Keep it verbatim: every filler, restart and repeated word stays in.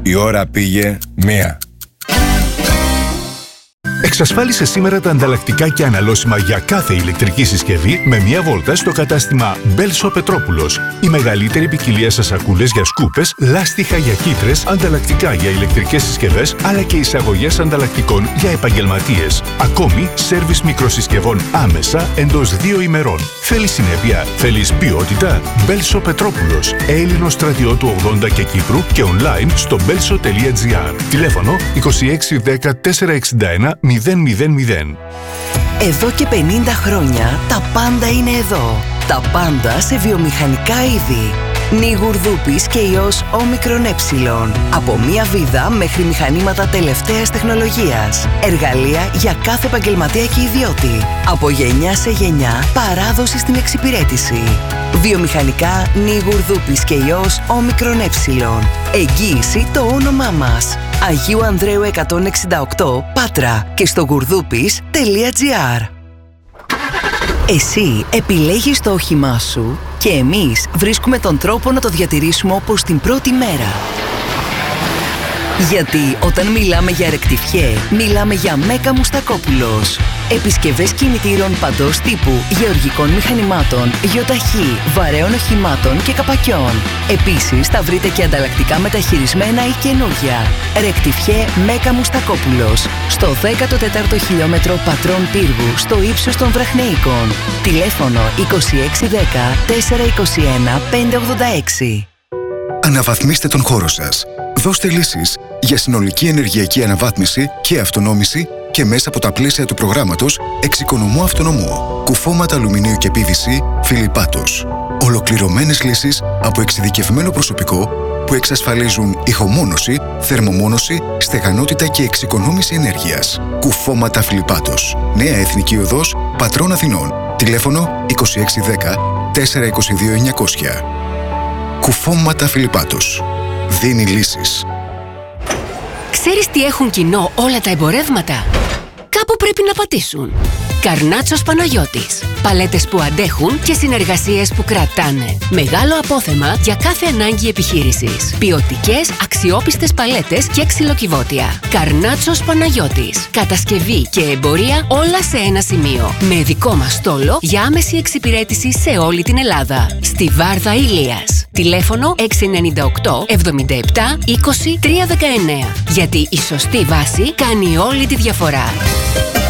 Η ώρα πήγε μία. Εξασφάλισε σήμερα τα ανταλλακτικά και αναλώσιμα για κάθε ηλεκτρική συσκευή με μία βόλτα στο κατάστημα Μπέλσο Πετρόπουλος. Η μεγαλύτερη ποικιλία σε σακούλες για σκούπες, λάστιχα για κύτρες, ανταλλακτικά για ηλεκτρικές συσκευές, αλλά και εισαγωγές ανταλλακτικών για επαγγελματίες. Ακόμη, σέρβις μικροσυσκευών άμεσα εντός δύο ημερών. Θέλεις συνέπεια, θέλεις ποιότητα? Μπέλσο Πετρόπουλος. Έλληνος στρατιώτου ογδόντα και Κύπρου και online στο μπέλσο τελεία τζι άρ. Τηλέφωνο είκοσι έξι δέκα τετρακόσια εξήντα ένα μηδέν μηδέν μηδέν. Εδώ και πενήντα χρόνια τα πάντα είναι εδώ. Τα πάντα σε βιομηχανικά είδη. Νιγουρδούπης και ιός όμικρον ε. Από μία βίδα μέχρι μηχανήματα τελευταίας τεχνολογίας. Εργαλεία για κάθε επαγγελματία και ιδιώτη. Από γενιά σε γενιά παράδοση στην εξυπηρέτηση. Βιομηχανικά Νιγουρδούπης και ιός όμικρον ε. Εγγύηση το όνομά μας. Αγίου Ανδρέου εκατόν εξήντα οκτώ Πάτρα και στο γουρδούπης τελεία τζι άρ. Εσύ επιλέγεις το όχημά σου και εμείς βρίσκουμε τον τρόπο να το διατηρήσουμε όπως την πρώτη μέρα. Γιατί όταν μιλάμε για ρεκτιφιέ, μιλάμε για Μέκα Μουστακόπουλος. Επισκευές κινητήρων παντός τύπου, γεωργικών μηχανημάτων, γεωταχή, βαρέων οχημάτων και καπακιών. Επίσης θα βρείτε και ανταλλακτικά μεταχειρισμένα ή καινούργια. Ρεκτιφιέ Μέκα Μουστακόπουλος. Στο δέκατο τέταρτο χιλιόμετρο Πατρών Πύργου, στο ύψος των Βραχνεϊκών. Τηλέφωνο είκοσι έξι δέκα τετρακόσια είκοσι ένα πεντακόσια ογδόντα έξι. Αναβαθμίστε τον χώρο σας. Δώστε λύσεις για συνολική ενεργειακή αναβάθμιση και αυτονόμηση και μέσα από τα πλαίσια του προγράμματος Εξοικονομώ Αυτονομώ. Κουφώματα αλουμινίου και πι βι σι Φιλιππάτος. Ολοκληρωμένες λύσεις από εξειδικευμένο προσωπικό που εξασφαλίζουν ηχομόνωση, θερμομόνωση, στεγανότητα και εξοικονόμηση ενέργειας. Κουφώματα Φιλιππάτος. Νέα Εθνική Οδός Πατρών Αθηνών. Τηλέφωνο είκοσι έξι δέκα τετρακόσια είκοσι δύο εννιακόσια. Κουφώματα Φιλιππάτος. Δίνει λύσεις. Ξέρεις τι έχουν κοινό όλα τα εμπορεύματα? Κάπου πρέπει να πατήσουν. Καρνάτσος Παναγιώτης. Παλέτες που αντέχουν και συνεργασίες που κρατάνε. Μεγάλο απόθεμα για κάθε ανάγκη επιχείρησης. Ποιοτικές, αξιόπιστες παλέτες και ξυλοκιβώτια. Καρνάτσος Παναγιώτης. Κατασκευή και εμπορία όλα σε ένα σημείο. Με δικό μας στόλο για άμεση εξυπηρέτηση σε όλη την Ελλάδα. Στη Βάρδα Ηλίας. Τηλέφωνο έξι εννιά οκτώ εβδομήντα επτά είκοσι τρία δεκαεννέα. Γιατί η σωστή βάση κάνει όλη τη διαφορά.